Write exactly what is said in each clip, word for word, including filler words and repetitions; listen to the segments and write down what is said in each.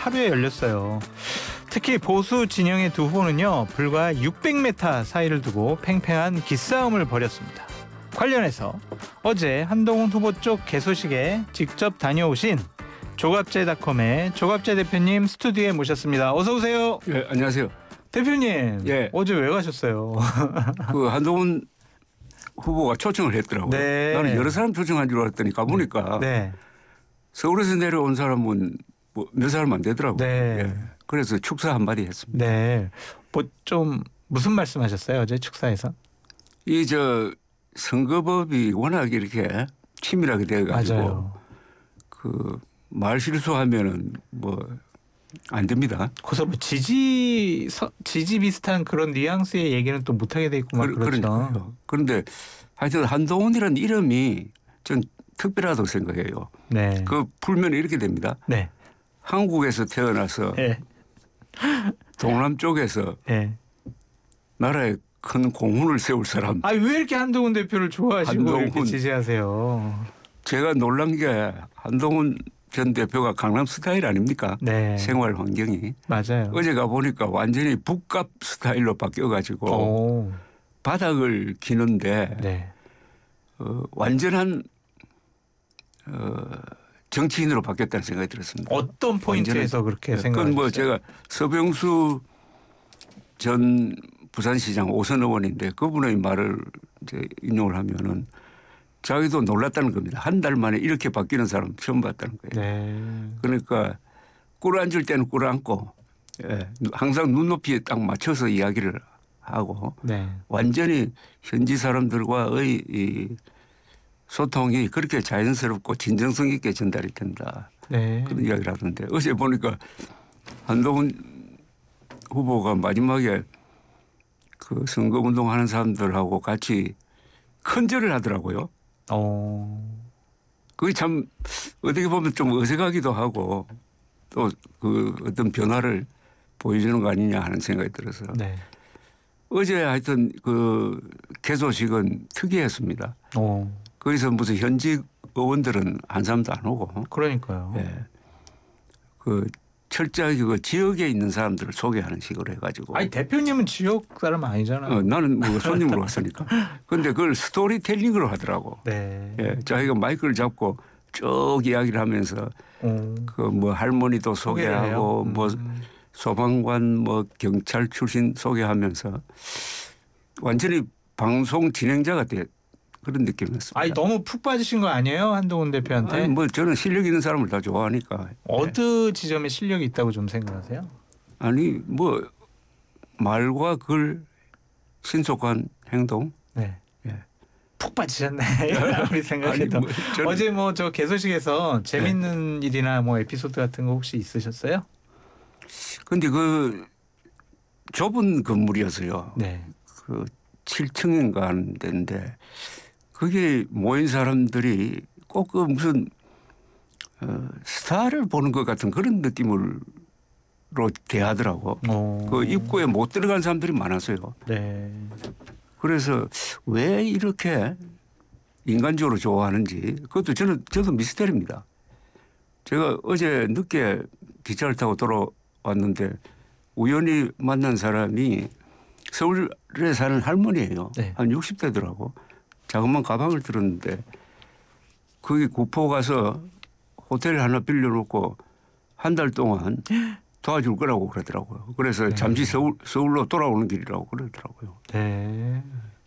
하루에 열렸어요. 특히 보수 진영의 두 후보는요, 불과 육백 미터 사이를 두고 팽팽한 기싸움을 벌였습니다. 관련해서 어제 한동훈 후보 쪽 개소식에 직접 다녀오신 조갑제닷컴의 조갑제 대표님 스튜디오에 모셨습니다. 어서 오세요. 예, 안녕하세요. 대표님, 예. 어제 왜 가셨어요? 그 한동훈 후보가 초청을 했더라고요. 네. 나는 여러 사람 초청한 줄 알았더니 가보니까 네. 서울에서 내려온 사람은 뭐 몇 사람 안 되더라고요. 네. 예. 그래서 축사 한마디 했습니다. 네. 뭐 좀 무슨 말씀하셨어요, 어제 축사에서? 이 저 선거법이 워낙 이렇게 치밀하게 돼가지고 맞아요. 그 말실수하면은 뭐 안 됩니다. 그래서 뭐 지지 서, 지지 비슷한 그런 뉘앙스의 얘기는 또 못하게 돼 있고 막 그, 그렇죠. 그러니까요. 그런데 하여튼 한동훈이라는 이름이 전 특별하다고 생각해요. 네. 그 풀면 이렇게 됩니다. 네. 한국에서 태어나서 네. 동남 쪽에서 네. 나라에 큰 공훈을 세울 사람. 아, 왜 이렇게 한동훈 대표를 좋아하시고 한동훈. 이렇게 지지하세요? 제가 놀란 게 한동훈 전 대표가 강남 스타일 아닙니까? 네. 생활 환경이. 맞아요. 어제 가보니까 완전히 북갑 스타일로 바뀌어가지고 오. 바닥을 기는데 네. 어, 완전한 어, 정치인으로 바뀌었다는 생각이 들었습니다. 어떤 포인트에서 그렇게 그건 생각하셨어요? 뭐 제가 서병수 전 부산시장 오선 의원인데 그분의 말을 이제 인용을 하면은 자기도 놀랐다는 겁니다. 한 달 만에 이렇게 바뀌는 사람 처음 봤다는 거예요. 네. 그러니까 꿇어 앉을 때는 꿇어 앉고 예, 항상 눈높이에 딱 맞춰서 이야기를 하고 네. 완전히 현지 사람들과의 이 소통이 그렇게 자연스럽고 진정성 있게 전달이 된다. 네. 그런 이야기를 하던데 어제 보니까 한동훈 후보가 마지막에 그 선거운동하는 사람들하고 같이 큰절을 하더라고요. 어. 그게 참 어떻게 보면 좀 어색하기도 하고 또 그 어떤 변화를 보여주는 거 아니냐 하는 생각이 들어서 네. 어제 하여튼 그 개소식은 특이했습니다. 어. 거기서 무슨 현직 의원들은 한 사람도 안 오고 그러니까요. 예. 그 철저하게 그 지역에 있는 사람들을 소개하는 식으로 해가지고. 아니, 대표님은 지역 사람 아니잖아요. 어, 나는 뭐 손님으로 왔으니까. 그런데 그걸 스토리텔링으로 하더라고. 네. 예, 자기가 마이크를 잡고 쭉 이야기를 하면서 어. 그 뭐 할머니도 소개하고 음. 뭐 소방관 뭐 경찰 출신 소개하면서 완전히 방송 진행자가 돼 그런 느낌이었습니다. 아니, 너무 푹 빠지신 거 아니에요, 한동훈 대표한테? 아니, 뭐 저는 실력 있는 사람을 다 좋아하니까. 어느 지점에 실력이 있다고 좀 생각하세요? 아니 뭐 말과 글 신속한 행동. 네. 예. 푹 빠지셨네. 아무리 생각해도. 아니, 뭐 저는 어제 뭐 저 개소식에서 재밌는 네. 일이나 뭐 에피소드 같은 거 혹시 있으셨어요? 근데 그 좁은 건물이어서요. 네. 그 칠 층인가 하는 데인데 그게 모인 사람들이 꼭 그 무슨 어, 스타를 보는 것 같은 그런 느낌으로 대하더라고. 오. 그 입구에 못 들어간 사람들이 많았어요. 네. 그래서 왜 이렇게 인간적으로 좋아하는지 그것도 저는 저도 미스터리입니다. 제가 어제 늦게 기차를 타고 돌아왔는데 우연히 만난 사람이 서울에 사는 할머니예요. 네. 한 육십 대더라고. 자그마한 가방을 들었는데 거기 구포 가서 호텔 하나 빌려놓고 한 달 동안 도와줄 거라고 그러더라고요. 그래서 네. 잠시 서울, 서울로 돌아오는 길이라고 그러더라고요. 네.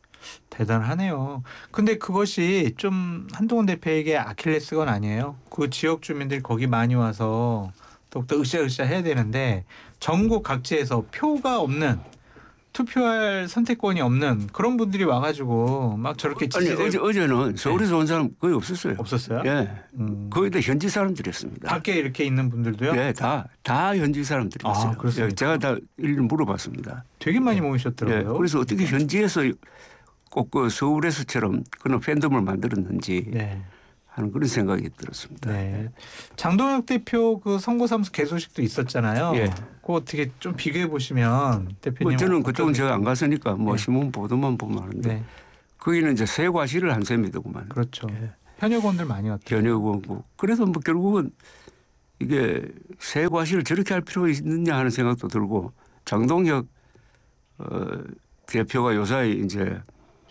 대단하네요. 근데 그것이 좀 한동훈 대표에게 아킬레스건 아니에요? 그 지역 주민들이 거기 많이 와서 더욱더 으쌰으쌰 해야 되는데 전국 각지에서 표가 없는, 투표할 선택권이 없는 그런 분들이 와가지고 막 저렇게 아니 지지를 어제, 어제는 서울에서 온 사람 거의 없었어요. 없었어요? 예. 음. 거의 다 현지 사람들이었습니다. 밖에 이렇게 있는 분들도요? 예, 다, 다 현지 사람들이었어요. 아, 그렇습니까? 예, 제가 다 일일이 물어봤습니다. 되게 많이 예. 모이셨더라고요. 예, 그래서 어떻게 현지에서 꼭 그 서울에서처럼 그런 팬덤을 만들었는지 네. 하는 그런 생각이 들었습니다. 네. 장동혁 대표 그 선거사무소 개소식도 있었잖아요. 예. 그거 어떻게 좀 비교해 보시면 대표님. 뭐 저는 그쪽은 제가 안 갔으니까 뭐 네. 신문 보도만 보면 아는데 네. 거기는 이제 새 과실을 한 셈이더구만. 그렇죠. 예. 현역원들 많이 왔죠. 견역원고 그래서 뭐 결국은 이게 새 과시를 저렇게 할 필요가 있느냐 하는 생각도 들고 장동혁 어, 대표가 요사이 이제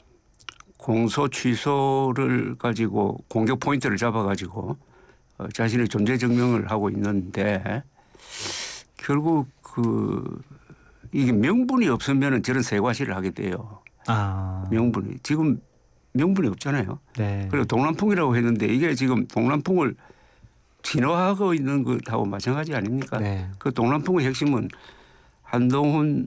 공소 취소를 가지고 공격 포인트를 잡아가지고 어, 자신의 존재 증명을 하고 있는데 결국 그 이게 명분이 없으면 저런 새 과시를 하게 돼요. 아. 명분이 지금 명분이 없잖아요. 네. 그리고 동남풍이라고 했는데 이게 지금 동남풍을 진화하고 있는 것하고 마찬가지 아닙니까? 네. 그 동남풍의 핵심은 한동훈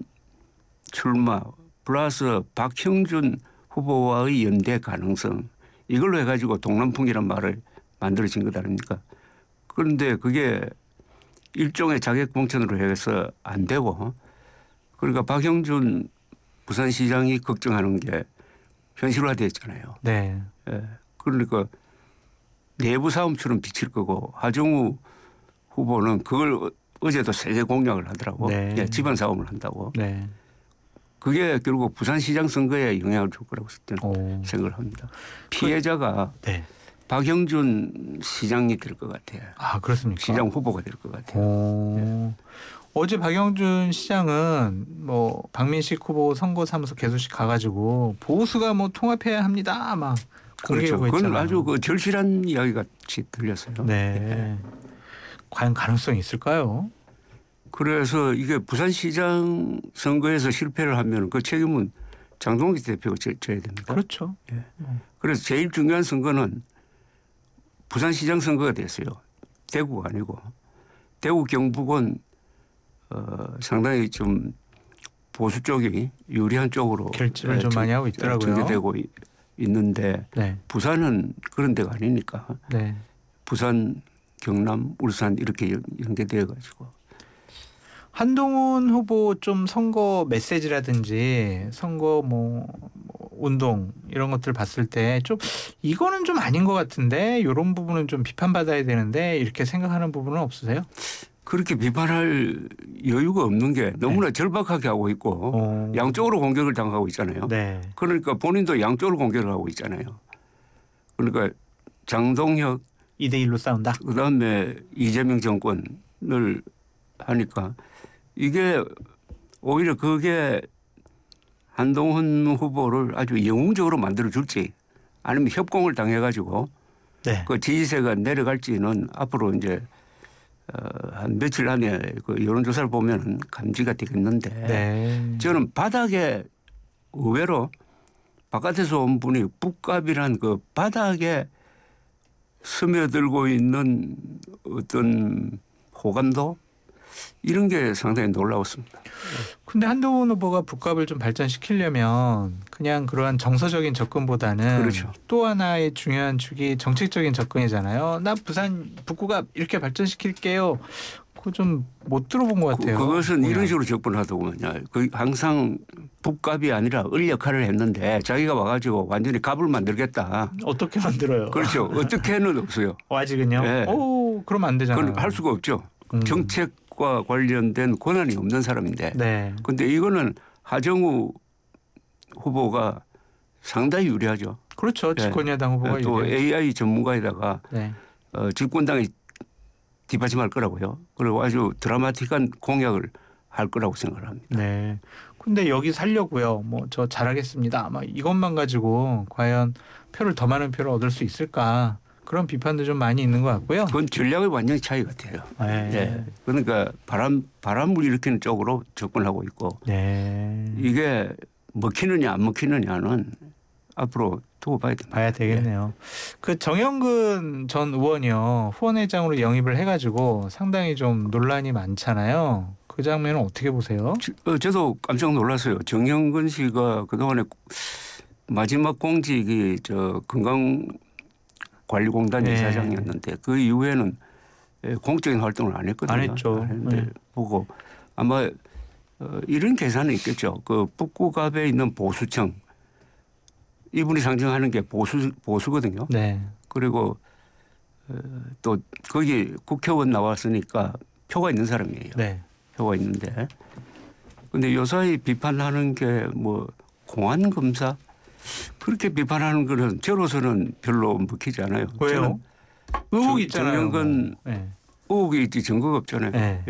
출마 플러스 박형준 후보와의 연대 가능성 이걸로 해가지고 동남풍이란 말을 만들어진 것 아닙니까? 그런데 그게 일종의 자객봉천으로 해서 안 되고 그러니까 박형준 부산시장이 걱정하는 게 현실화됐잖아요. 네. 예. 그러니까 내부 싸움처럼 비칠 거고 하정우 후보는 그걸 어제도 세게 공약을 하더라고. 네. 예, 집안 싸움을 한다고. 네. 그게 결국 부산시장 선거에 영향을 줄 거라고 저는 오. 생각을 합니다. 피해자가 네. 박영준 시장이 될 것 같아요. 아, 그렇습니까? 시장 후보가 될 것 같아요. 오. 어제 박영준 시장은 뭐 박민식 후보 선거사무소 개소식 가가지고 보수가 뭐 통합해야 합니다 막 그렇죠. 공개하고 그건 했잖아요. 아주 그 절실한 이야기 같이 들렸어요. 네. 과연 가능성이 있을까요? 그래서 이게 부산시장 선거에서 실패를 하면 그 책임은 장동기 대표가 져- 져야 됩니다. 그렇죠. 예. 그래서 제일 중요한 선거는 부산시장 선거가 됐어요. 대구가 아니고 대구 경북은 어, 상당히 좀 보수 쪽이 유리한 쪽으로 결집을 예, 좀 전- 많이 하고 있더라고요. 전개되고 이- 있는데 네. 부산은 그런 데가 아니니까 네. 부산, 경남, 울산 이렇게 연- 연계되어 가지고 한동훈 후보 좀 선거 메시지라든지 선거 뭐, 뭐 운동 이런 것들 봤을 때 좀 이거는 좀 아닌 것 같은데 이런 부분은 좀 비판받아야 되는데 이렇게 생각하는 부분은 없으세요? 그렇게 비판할 여유가 없는 게 너무나 절박하게 하고 있고 어. 양쪽으로 공격을 당하고 있잖아요. 네. 그러니까 본인도 양쪽으로 공격을 하고 있잖아요. 그러니까 장동혁 이 대 일로 싸운다. 그다음에 이재명 정권을 하니까 이게 오히려 그게 한동훈 후보를 아주 영웅적으로 만들어줄지 아니면 협공을 당해가지고 네. 그 지지세가 내려갈지는 앞으로 이제 어, 한 며칠 안에 그 여론조사를 보면 감지가 되겠는데 네. 저는 바닥에 의외로 바깥에서 온 분이 북갑이란 그 바닥에 스며들고 있는 어떤 호감도 이런 게 상당히 놀라웠습니다. 근데 한동훈 후보가 북값을 좀 발전시키려면 그냥 그러한 정서적인 접근보다는 그렇죠. 또 하나의 중요한 축이 정책적인 접근이잖아요. 나 부산 북구갑 이렇게 발전시킬게요. 그거 좀 못 들어본 것 같아요. 그, 그것은 그냥. 이런 식으로 접근하더군요. 그 항상 북갑이 아니라 을 역할을 했는데 자기가 와가지고 완전히 갑을 만들겠다. 어떻게 만들어요? 그렇죠. 어떻게는 없어요. 어, 아직은요? 네. 오, 그러면 안 되잖아요. 그건 할 수가 없죠. 음. 정책과 관련된 권한이 없는 사람인데. 네. 그런데 이거는 하정우 후보가 상당히 유리하죠. 그렇죠. 네. 집권여당 후보가 또 유리해요. 에이아이 전문가에다가 네. 어, 집권당이 뒷받침할 거라고요. 그리고 아주 드라마틱한 공약을 할 거라고 생각을 합니다. 네. 근데 여기 살려고요. 뭐 저 잘하겠습니다. 아마 이것만 가지고 과연 표를 더 많은 표를 얻을 수 있을까? 그런 비판도 좀 많이 있는 것 같고요. 그건 전략의 완전히 차이 같아요. 네. 네. 그러니까 바람 바람을 일으키는 쪽으로 접근하고 있고 네. 이게 먹히느냐 안 먹히느냐는 앞으로 두고 봐야 됩니다. 봐야 되겠네요. 그 정영근 전 의원이요. 후원회장으로 영입을 해가지고 상당히 좀 논란이 많잖아요. 그 장면은 어떻게 보세요? 어, 저도 깜짝 놀랐어요. 정영근 씨가 그동안에 마지막 공직이 저 건강관리공단 네. 이사장이었는데 그 이후에는 공적인 활동을 안 했거든요. 안 했죠. 했는데 네. 보고 아마 어, 이런 계산이 있겠죠. 그 북구갑에 있는 보수층 이분이 상징하는 게 보수 보수거든요. 네. 그리고 어, 또 거기 국회의원 나왔으니까 표가 있는 사람이에요. 네. 표가 있는데 근데 요사이 비판하는 게 뭐 공안 검사 그렇게 비판하는 거는 저로서는 별로 먹히지 않아요. 왜요? 저는 의혹 정- 있잖아요. 정영근 네. 의혹이 있지 증거가 없잖아요. 예.